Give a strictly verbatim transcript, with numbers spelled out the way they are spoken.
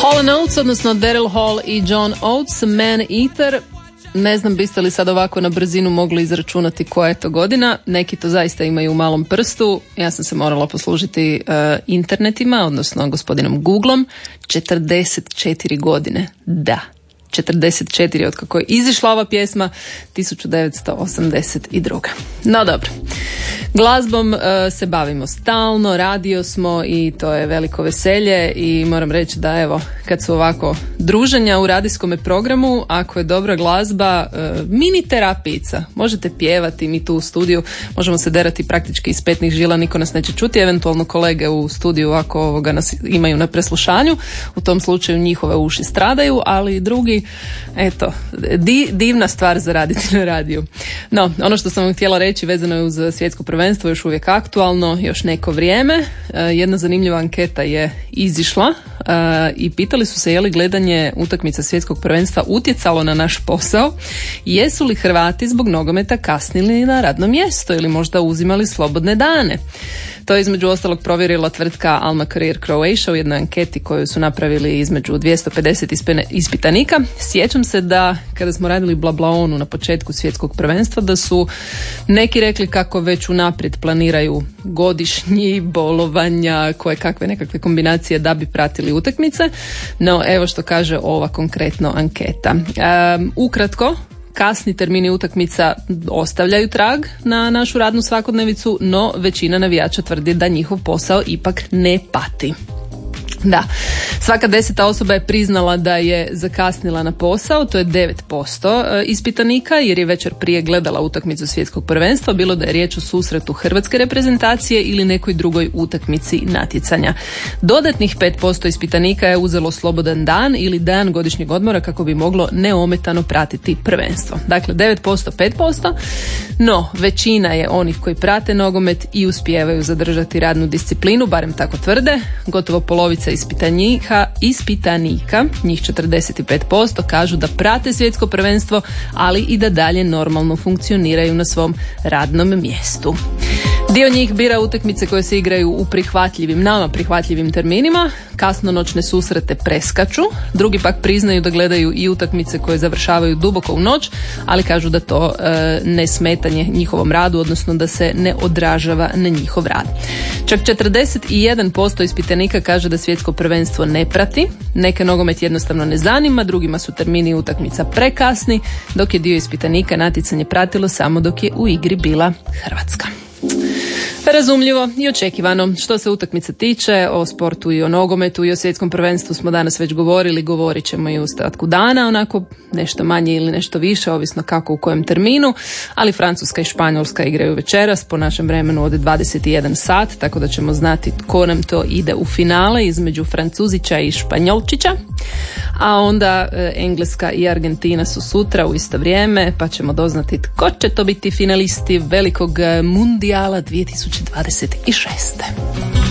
Hall and Oates, odnosno Daryl Hall i John Oates, Man Eater. Ne znam biste li sad ovako na brzinu mogli izračunati koja je to godina. Neki to zaista imaju u malom prstu. Ja sam se morala poslužiti uh, internetima, odnosno gospodinom Googlom. četrdeset četiri godine. Da. četrdeset četiri od kako je izišla ova pjesma, tisuću devetsto osamdeset druga. No dobro, glazbom uh, se bavimo stalno, radio smo i to je veliko veselje i moram reći da evo, kad su ovako druženja u radijskom programu, ako je dobra glazba, uh, mini terapijica, možete pjevati, mi tu u studiju možemo se derati praktički iz petnih žila, niko nas neće čuti, eventualno kolege u studiju ako ovoga nas imaju na preslušanju, u tom slučaju njihove uši stradaju, ali drugi, eto, di, divna stvar za raditi na radiju. No, ono što sam vam htjela reći vezano je uz svjetsko prvenstvo, još uvijek aktualno, još neko vrijeme. Jedna zanimljiva anketa je izišla i pitali su se je li gledanje utakmica svjetskog prvenstva utjecalo na naš posao, jesu li Hrvati zbog nogometa kasnili na radno mjesto ili možda uzimali slobodne dane. To je između ostalog provjerila tvrtka Alma Career Croatia u jednoj anketi koju su napravili između dvjesto pedeset ispitanika. Sjećam se da kada smo radili Blablaonu na početku svjetskog prvenstva da su neki rekli kako već unaprijed planiraju godišnji, bolovanja, koje kakve nekakve kombinacije da bi pratili utakmice. No evo što kaže ova konkretno anketa. Um, ukratko, kasni termini utakmica ostavljaju trag na našu radnu svakodnevicu, no većina navijača tvrdi da njihov posao ipak ne pati. Da, svaka deseta osoba je priznala da je zakasnila na posao, to je devet posto ispitanika jer je večer prije gledala utakmicu svjetskog prvenstva, bilo da je riječ o susretu hrvatske reprezentacije ili nekoj drugoj utakmici natjecanja. Dodatnih pet posto ispitanika je uzelo slobodan dan ili dan godišnjeg odmora kako bi moglo neometano pratiti prvenstvo. Dakle, devet posto, pet posto, no većina je onih koji prate nogomet i uspijevaju zadržati radnu disciplinu, barem tako tvrde. Gotovo polovica ispitanika, ispitanika, njih četrdeset pet posto, kažu da prate svjetsko prvenstvo, ali i da dalje normalno funkcioniraju na svom radnom mjestu. Dio njih bira utakmice koje se igraju u prihvatljivim, nama prihvatljivim terminima, kasnonoćne susrete preskaču, drugi pak priznaju da gledaju i utakmice koje završavaju duboko u noć, ali kažu da to e, ne smetanje njihovom radu, odnosno da se ne odražava na njihov rad. Čak četrdeset jedan posto ispitanika kaže da svjetsko prvenstvo ne prati, neke nogomet jednostavno ne zanima, drugima su termini utakmica prekasni, dok je dio ispitanika natjecanje pratilo samo dok je u igri bila Hrvatska. Razumljivo i očekivano. Što se utakmice tiče, o sportu i o nogometu i o svjetskom prvenstvu smo danas već govorili, govorit ćemo i u ostatku dana, onako nešto manje ili nešto više, ovisno kako u kojem terminu, ali Francuska i Španjolska igraju večeras po našem vremenu od dvadeset jedan sat, tako da ćemo znati tko nam to ide u finale između Francuzića i Španjolčića. A onda e, Engleska i Argentina su sutra u isto vrijeme, pa ćemo doznati tko će to biti finalisti velikog mundijala dvije tisuće dvadeset šeste.